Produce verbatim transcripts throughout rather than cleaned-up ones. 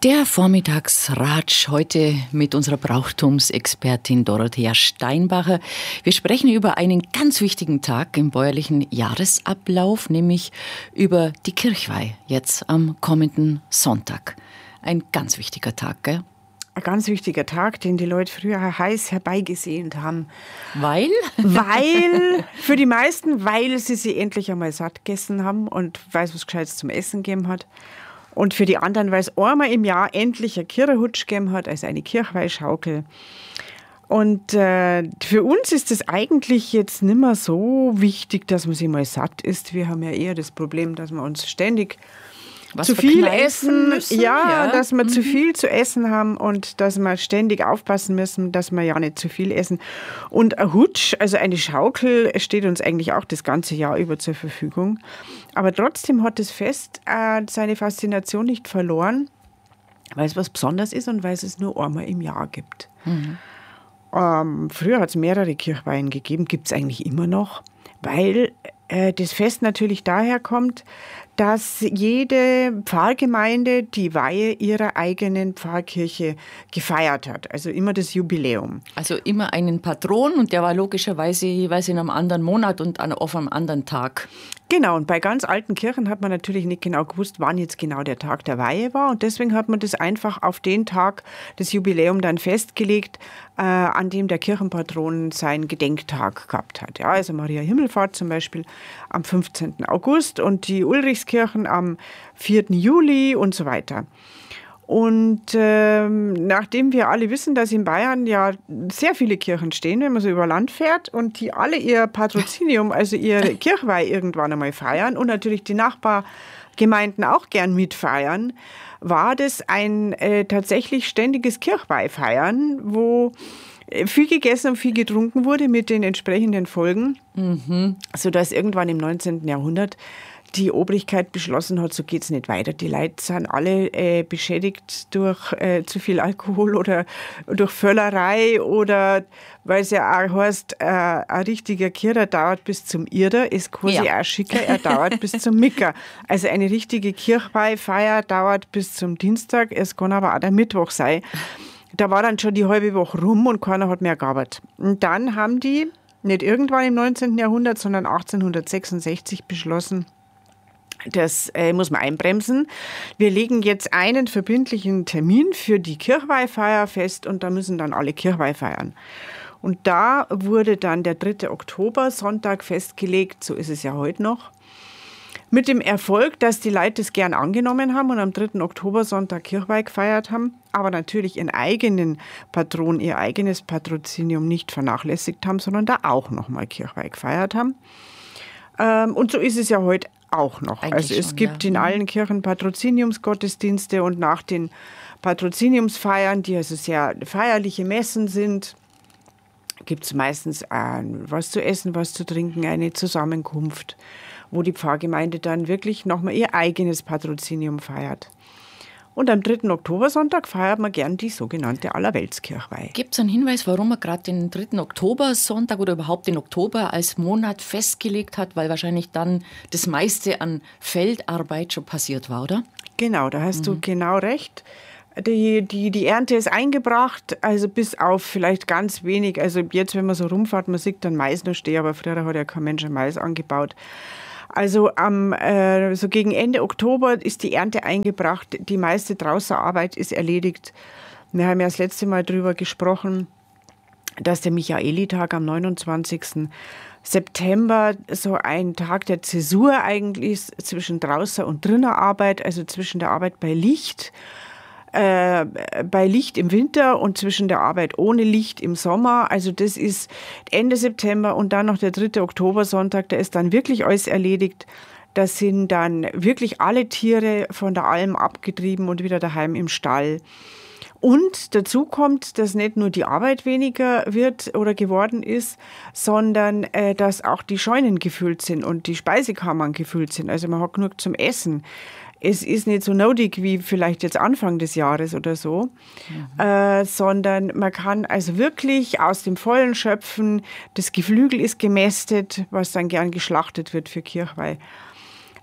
Der Vormittagsratsch heute mit unserer Brauchtumsexpertin Dorothea Steinbacher. Wir sprechen über einen ganz wichtigen Tag im bäuerlichen Jahresablauf, nämlich über die Kirchweih, jetzt am kommenden Sonntag. Ein ganz wichtiger Tag, gell? Ein ganz wichtiger Tag, den die Leute früher heiß herbeigesehnt haben. Weil? Weil, für die meisten, weil sie sie endlich einmal satt gegessen haben und weil es was Gescheites zum Essen gegeben hat. Und für die anderen, weil es einmal im Jahr endlich eine Kirchenhutsch gegeben hat, also eine Kirchweihschaukel. Und äh, für uns ist es eigentlich jetzt nicht mehr so wichtig, dass man sich mal satt isst. Wir haben ja eher das Problem, dass wir uns ständig Was zu viel essen müssen. Ja, ja. dass wir mhm. zu viel zu essen haben und dass wir ständig aufpassen müssen, dass wir ja nicht zu viel essen. Und ein Hutsch, also eine Schaukel, steht uns eigentlich auch das ganze Jahr über zur Verfügung. Aber trotzdem hat das Fest äh, seine Faszination nicht verloren, weil es was Besonderes ist und weil es es nur einmal im Jahr gibt. Mhm. Ähm, früher hat es mehrere Kirchweihen gegeben, gibt es eigentlich immer noch, weil äh, das Fest natürlich daher kommt, dass jede Pfarrgemeinde die Weihe ihrer eigenen Pfarrkirche gefeiert hat. Also immer das Jubiläum. Also immer einen Patron und der war logischerweise jeweils in einem anderen Monat und auf einem anderen Tag. Genau, und bei ganz alten Kirchen hat man natürlich nicht genau gewusst, wann jetzt genau der Tag der Weihe war. Und deswegen hat man das einfach auf den Tag des Jubiläums dann festgelegt, äh, an dem der Kirchenpatron seinen Gedenktag gehabt hat. Ja, also Maria Himmelfahrt zum Beispiel am fünfzehnten August und die Ulrichskirchen am vierten Juli und so weiter. Und ähm, nachdem wir alle wissen, dass in Bayern ja sehr viele Kirchen stehen, wenn man so über Land fährt und die alle ihr Patrozinium, also ihre Kirchweih irgendwann einmal feiern und natürlich die Nachbargemeinden auch gern mitfeiern, war das ein äh, tatsächlich ständiges Kirchweihfeiern, wo viel gegessen und viel getrunken wurde mit den entsprechenden Folgen, mhm. sodass irgendwann im neunzehnten Jahrhundert die Obrigkeit beschlossen hat, so geht's nicht weiter. Die Leute sind alle äh, beschädigt durch äh, zu viel Alkohol oder durch Völlerei oder weil es ja auch heißt, äh, ein richtiger Kircher dauert bis zum Irrer, ist quasi ja. auch schicker, er dauert bis zum Micker. Also eine richtige Kirchweihfeier dauert bis zum Dienstag, es kann aber auch der Mittwoch sein. Da war dann schon die halbe Woche rum und keiner hat mehr gearbeitet. Und dann haben die, nicht irgendwann im neunzehnten Jahrhundert, sondern achtzehnhundertsechsundsechzig beschlossen, das äh, muss man einbremsen. Wir legen jetzt einen verbindlichen Termin für die Kirchweihfeier fest und da müssen dann alle Kirchweih feiern. Und da wurde dann der dritte Oktober, Sonntag, festgelegt, so ist es ja heute noch, mit dem Erfolg, dass die Leute es gern angenommen haben und am dritten Oktober, Sonntag, Kirchweih gefeiert haben, aber natürlich ihren eigenen Patron, ihr eigenes Patrozinium nicht vernachlässigt haben, sondern da auch nochmal Kirchweih gefeiert haben. Ähm, und so ist es ja heute auch noch. Eigentlich also es schon, gibt ja. in allen Kirchen Patroziniumsgottesdienste und nach den Patroziniumsfeiern, die also sehr feierliche Messen sind, gibt es meistens äh, was zu essen, was zu trinken, eine Zusammenkunft, wo die Pfarrgemeinde dann wirklich nochmal ihr eigenes Patrozinium feiert. Und am dritten Oktobersonntag feiert man gern die sogenannte Allerweltskirchweih. Gibt es einen Hinweis, warum man gerade den dritten Oktobersonntag oder überhaupt den Oktober als Monat festgelegt hat? Weil wahrscheinlich dann das meiste an Feldarbeit schon passiert war, oder? Genau, da hast mhm. du genau recht. Die, die, die Ernte ist eingebracht, also bis auf vielleicht ganz wenig. Also jetzt, wenn man so rumfährt, man sieht dann Mais noch stehen, aber früher hat ja kein Mensch Mais angebaut. Also am, äh, so gegen Ende Oktober ist die Ernte eingebracht, die meiste Draußenarbeit ist erledigt. Wir haben ja das letzte Mal darüber gesprochen, dass der Michaelitag am neunundzwanzigsten September so ein Tag der Zäsur eigentlich ist zwischen Draußen- und Drinnenarbeit, also zwischen der Arbeit bei Licht, äh, bei Licht im Winter und zwischen der Arbeit ohne Licht im Sommer. Also das ist Ende September und dann noch der dritte Oktobersonntag, da ist dann wirklich alles erledigt. Da sind dann wirklich alle Tiere von der Alm abgetrieben und wieder daheim im Stall. Und dazu kommt, dass nicht nur die Arbeit weniger wird oder geworden ist, sondern äh, dass auch die Scheunen gefüllt sind und die Speisekammern gefüllt sind. Also man hat genug zum Essen. Es ist nicht so nodig wie vielleicht jetzt Anfang des Jahres oder so, mhm. äh, sondern man kann also wirklich aus dem Vollen schöpfen. Das Geflügel ist gemästet, was dann gern geschlachtet wird für Kirchweih.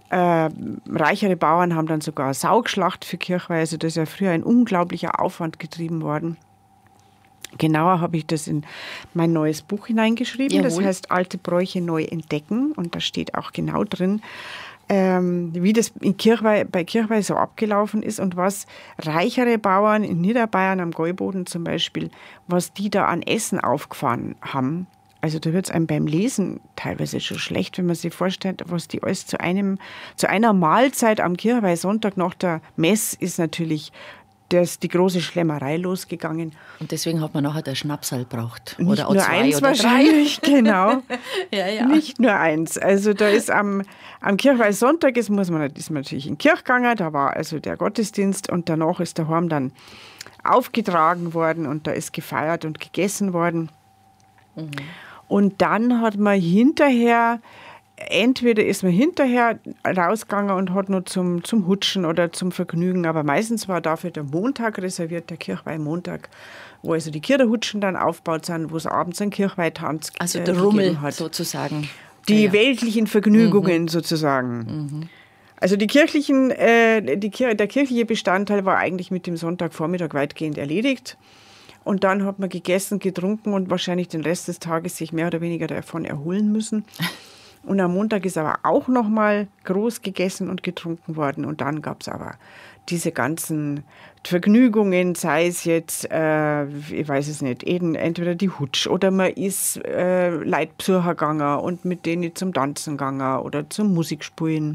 Äh, reichere Bauern haben dann sogar Sau geschlachtet für Kirchweih. Also da ist ja früher ein unglaublicher Aufwand getrieben worden. Genauer habe ich das in mein neues Buch hineingeschrieben. Jawohl. Das heißt Alte Bräuche neu entdecken. Und da steht auch genau drin, ähm, wie das in Kirchweih, bei Kirchweih so abgelaufen ist und was reichere Bauern in Niederbayern am Gäuboden zum Beispiel, was die da an Essen aufgefahren haben. Also da wird es einem beim Lesen teilweise schon schlecht, wenn man sich vorstellt, was die alles zu einem, zu einer Mahlzeit am Kirchweih-Sonntag nach der Mess ist natürlich das, die große Schlemmerei losgegangen. Und deswegen hat man nachher der Schnapsal braucht. Nicht oder auch nur zwei eins oder wahrscheinlich, drei. genau. ja, ja. Nicht nur eins. Also da ist am, am Kirchweih-Sonntag ist, muss man, ist man natürlich in die Kirche gegangen, da war also der Gottesdienst und danach ist der Horn dann aufgetragen worden und da ist gefeiert und gegessen worden. Mhm. Und dann hat man hinterher, entweder ist man hinterher rausgegangen und hat nur zum, zum Hutschen oder zum Vergnügen, aber meistens war dafür der Montag reserviert, der Kirchweih-Montag, wo also die Kirchenhutschen dann aufgebaut sind, wo es abends einen Kirchweih-Tanz gegeben hat. Also der Rummel hat. sozusagen. Die ja. weltlichen Vergnügungen mhm. sozusagen. Mhm. Also die kirchlichen, äh, die Kir- der kirchliche Bestandteil war eigentlich mit dem Sonntagvormittag weitgehend erledigt. Und dann hat man gegessen, getrunken und wahrscheinlich den Rest des Tages sich mehr oder weniger davon erholen müssen. Und am Montag ist aber auch noch mal groß gegessen und getrunken worden. Und dann gab es aber diese ganzen Vergnügungen, sei es jetzt, äh, ich weiß es nicht, eben entweder die Hutsch oder man ist äh, Leitpsürcher gegangen und mit denen zum Tanzen gegangen oder zum Musikspielen.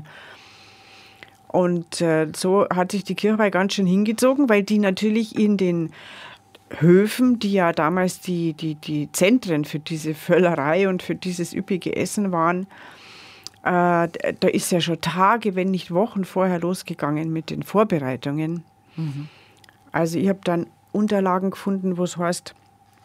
Und äh, so hat sich die Kirchweih ganz schön hingezogen, weil die natürlich in den Höfen, die ja damals die, die, die Zentren für diese Völlerei und für dieses üppige Essen waren, äh, da ist ja schon Tage, wenn nicht Wochen vorher losgegangen mit den Vorbereitungen. Mhm. Also ich habe dann Unterlagen gefunden, wo es heißt,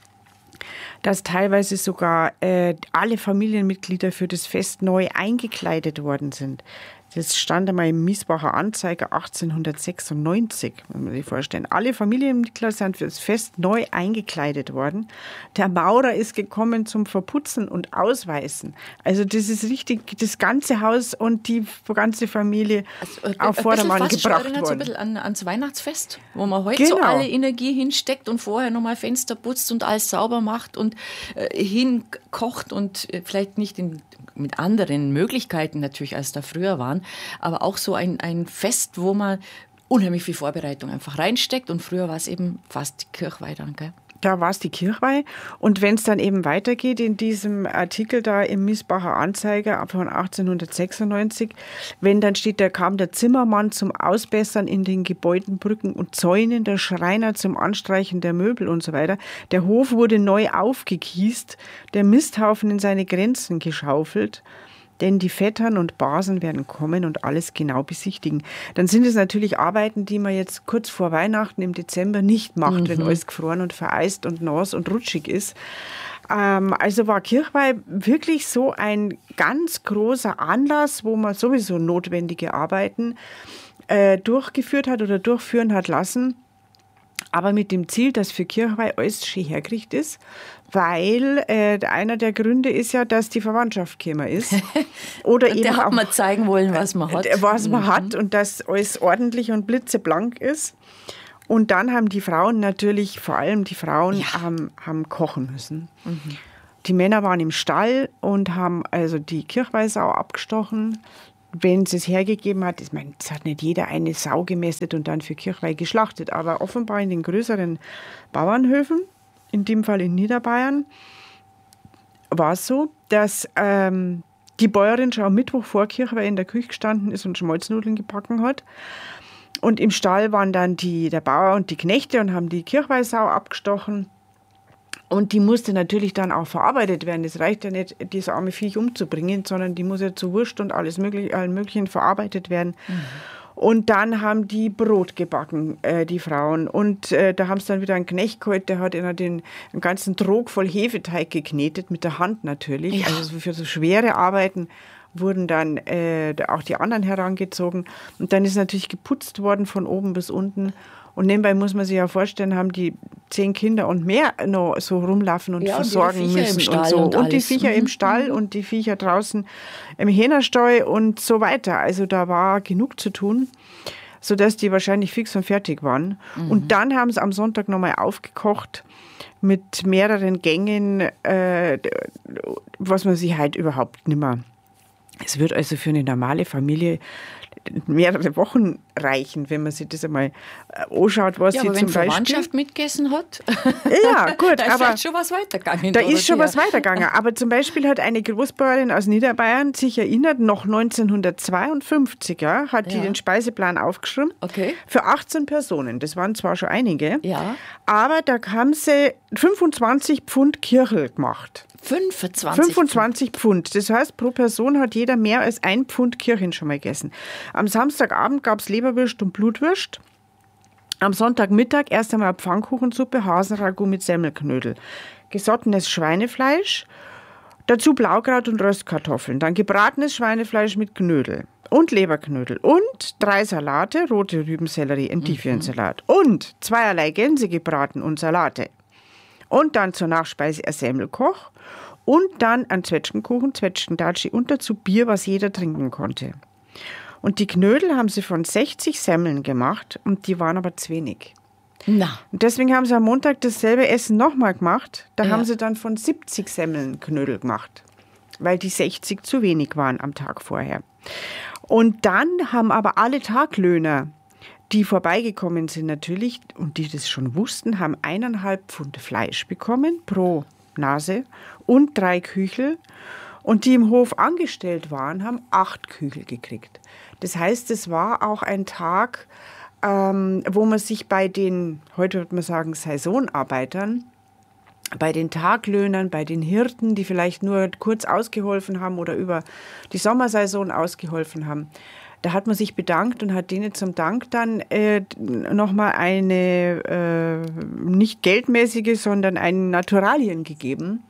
dass teilweise sogar äh, alle Familienmitglieder für das Fest neu eingekleidet worden sind. Das stand einmal im Miesbacher Anzeiger achtzehnhundertsechsundneunzig, wenn man sich vorstellen. Alle Familienmitglieder sind für das Fest neu eingekleidet worden. Der Maurer ist gekommen zum Verputzen und Ausweißen. Also das ist richtig, das ganze Haus und die ganze Familie also, auf Vordermann gebracht worden. So ein bisschen an, ans Weihnachtsfest, wo man heute genau. so alle Energie hinsteckt und vorher nochmal Fenster putzt und alles sauber macht und äh, hinkocht und äh, vielleicht nicht in, mit anderen Möglichkeiten natürlich, als da früher waren, aber auch so ein, ein Fest, wo man unheimlich viel Vorbereitung einfach reinsteckt. Und früher war es eben fast die Kirchweih dann, gell? Da war es die Kirchweih. Und wenn es dann eben weitergeht in diesem Artikel da im Miesbacher Anzeiger von achtzehnhundertsechsundneunzig, wenn dann steht, da kam der Zimmermann zum Ausbessern in den Gebäuden, Brücken und Zäunen, der Schreiner zum Anstreichen der Möbel und so weiter. Der Hof wurde neu aufgekiest, der Misthaufen in seine Grenzen geschaufelt. Denn die Vettern und Basen werden kommen und alles genau besichtigen. Dann sind es natürlich Arbeiten, die man jetzt kurz vor Weihnachten im Dezember nicht macht, mhm. wenn alles gefroren und vereist und nass und rutschig ist. Ähm, also war Kirchweih wirklich so ein ganz großer Anlass, wo man sowieso notwendige Arbeiten äh, durchgeführt hat oder durchführen hat lassen. Aber mit dem Ziel, dass für Kirchweih alles schön hergerichtet ist, weil äh, einer der Gründe ist ja, dass die Verwandtschaft gekommen ist. Oder eben der hat auch, man zeigen wollen, was man hat. Was man mhm. hat und dass alles ordentlich und blitzeblank ist. Und dann haben die Frauen natürlich, vor allem die Frauen, ja. haben, haben kochen müssen. Mhm. Die Männer waren im Stall und haben also die Kirchweihsau abgestochen. Wenn es es hergegeben hat, ich meine, es hat nicht jeder eine Sau gemästet und dann für Kirchweih geschlachtet, aber offenbar in den größeren Bauernhöfen, in dem Fall in Niederbayern, war es so, dass ähm, die Bäuerin schon am Mittwoch vor Kirchweih in der Küche gestanden ist und Schmalznudeln gebacken hat. Und im Stall waren dann die, der Bauer und die Knechte und haben die Kirchweihsau abgestochen. Und die musste natürlich dann auch verarbeitet werden. Das reicht ja nicht, dieses arme Viech umzubringen, sondern die muss ja zu Wurst und alles mögliche, allen möglichen verarbeitet werden. Mhm. Und dann haben die Brot gebacken, äh, die Frauen. Und äh, da haben sie dann wieder einen Knecht geholt, der hat ihnen den, den ganzen Trog voll Hefeteig geknetet, mit der Hand natürlich. Ja. Also für so schwere Arbeiten wurden dann äh, auch die anderen herangezogen. Und dann ist natürlich geputzt worden von oben bis unten. Und nebenbei muss man sich ja vorstellen, haben die zehn Kinder und mehr noch so rumlaufen und ja, versorgen und müssen und so. Und, und die Viecher mhm. im Stall mhm. und die Viecher draußen im Hähnerstall und so weiter. Also da war genug zu tun, sodass die wahrscheinlich fix und fertig waren. Mhm. Und dann haben sie am Sonntag nochmal aufgekocht mit mehreren Gängen, äh, was man sich halt überhaupt nicht mehr. Es wird also für eine normale Familie mehrere Wochen reichen, wenn man sich das einmal anschaut, was ja, sie aber zum wenn Beispiel... Verwandtschaft mitgegessen hat, ja, gut, da ist aber vielleicht schon was weitergegangen. Da ist schon was weitergegangen. Aber zum Beispiel hat eine Großbäuerin aus Niederbayern sich erinnert, noch neunzehnhundertzweiundfünfzig ja, hat ja. die den Speiseplan aufgeschrieben okay. für achtzehn Personen. Das waren zwar schon einige, ja. aber da haben sie fünfundzwanzig Pfund Kirchel gemacht. fünfundzwanzig? fünfundzwanzig Pfund. Das heißt, pro Person hat jeder mehr als ein Pfund Kirchen schon mal gegessen. Am Samstagabend gab es Leberwürst und Blutwürst. Am Sonntagmittag erst einmal Pfannkuchensuppe, Hasenragout mit Semmelknödel. Gesottenes Schweinefleisch, dazu Blaukraut und Röstkartoffeln. Dann gebratenes Schweinefleisch mit Knödel und Leberknödel. Und drei Salate, rote Rübensellerie, Endiviensalat. Mhm. Und zweierlei Gänse gebraten und Salate. Und dann zur Nachspeise ein Semmelkoch. Und dann ein Zwetschgenkuchen, Zwetschgendatschi und dazu Bier, was jeder trinken konnte. Und die Knödel haben sie von sechzig Semmeln gemacht und die waren aber zu wenig. Na. Und deswegen haben sie am Montag dasselbe Essen nochmal gemacht. Da ja. haben sie dann von siebzig Semmeln Knödel gemacht, weil die sechzig zu wenig waren am Tag vorher. Und dann haben aber alle Taglöhner, die vorbeigekommen sind natürlich und die das schon wussten, haben eineinhalb Pfund Fleisch bekommen pro Nase und drei Küchel. Und die im Hof angestellt waren, haben acht Küchel gekriegt. Das heißt, es war auch ein Tag, ähm, wo man sich bei den, heute würde man sagen, Saisonarbeitern, bei den Taglöhnern, bei den Hirten, die vielleicht nur kurz ausgeholfen haben oder über die Sommersaison ausgeholfen haben, da hat man sich bedankt und hat denen zum Dank dann äh, nochmal eine äh, nicht geldmäßige, sondern einen Naturalien gegeben.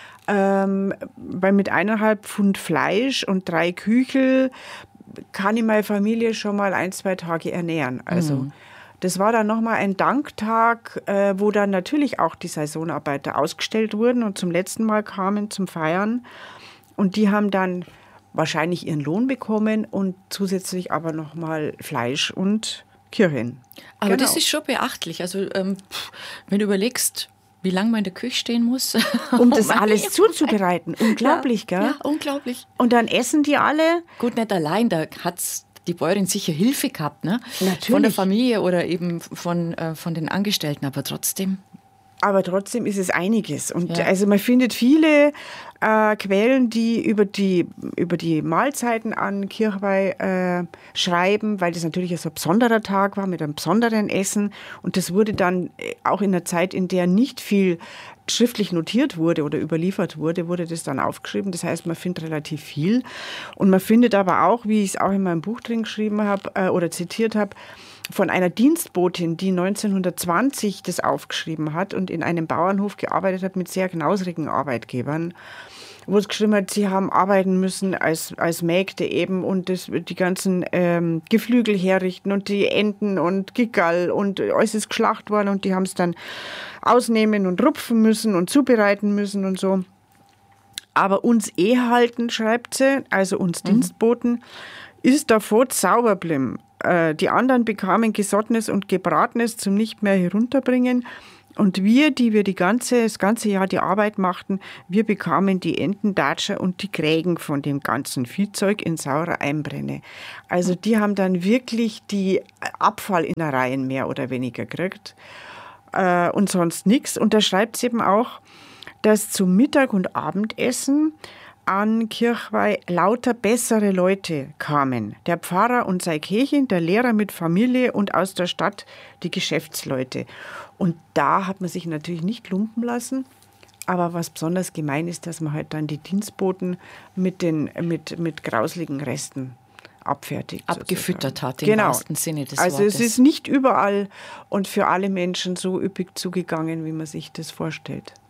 Ähm, weil mit eineinhalb Pfund Fleisch und drei Küchel kann ich meine Familie schon mal ein, zwei Tage ernähren. Also mhm. das war dann nochmal ein Danktag, äh, wo dann natürlich auch die Saisonarbeiter ausgestellt wurden und zum letzten Mal kamen zum Feiern. Und die haben dann wahrscheinlich ihren Lohn bekommen und zusätzlich aber nochmal Fleisch und Kirchen. Aber genau. das ist schon beachtlich. Also ähm, wenn du überlegst, wie lange man in der Küche stehen muss. Um das alles zuzubereiten. Unglaublich, ja, gell? Ja, unglaublich. Und dann essen die alle. Gut, nicht allein, da hat's die Bäuerin sicher Hilfe gehabt, ne? Natürlich. Von der Familie oder eben von, äh, von den Angestellten, aber trotzdem. Aber trotzdem ist es einiges. Und ja. also man findet viele äh, Quellen, die über die, über die Mahlzeiten an Kirchweih äh, schreiben, weil das natürlich so ein besonderer Tag war mit einem besonderen Essen. Und das wurde dann auch in einer Zeit, in der nicht viel schriftlich notiert wurde oder überliefert wurde, wurde das dann aufgeschrieben. Das heißt, man findet relativ viel. Und man findet aber auch, wie ich es auch in meinem Buch drin geschrieben habe äh, oder zitiert habe, von einer Dienstbotin, die neunzehnhundertzwanzig das aufgeschrieben hat und in einem Bauernhof gearbeitet hat mit sehr knausrigen Arbeitgebern, wo es geschrieben hat, sie haben arbeiten müssen als, als Mägde eben und das, die ganzen ähm, Geflügel herrichten und die Enten und Gickerl und alles ist geschlacht worden und die haben es dann ausnehmen und rupfen müssen und zubereiten müssen und so. Aber uns eh halten, schreibt sie, also uns mhm. Dienstboten, ist davor sauber geblieben. Die anderen bekamen Gesottenes und Gebratenes zum nicht mehr herunterbringen. Und wir, die wir die ganze, das ganze Jahr die Arbeit machten, wir bekamen die Entendatscher und die Krägen von dem ganzen Viehzeug in saurer Einbrenne. Also die haben dann wirklich die Abfallinnereien mehr oder weniger gekriegt äh, und sonst nichts. Und da schreibt sie eben auch, dass zum Mittag- und Abendessen an Kirchweih lauter bessere Leute kamen. Der Pfarrer und seine Kirchen, der Lehrer mit Familie und aus der Stadt die Geschäftsleute. Und da hat man sich natürlich nicht lumpen lassen. Aber was besonders gemein ist, dass man halt dann die Dienstboten mit, den, mit, mit grausligen Resten abfertigt. Abgefüttert sozusagen. hat, im genau. wahrsten Sinne des also Wortes. Also es ist nicht überall und für alle Menschen so üppig zugegangen, wie man sich das vorstellt.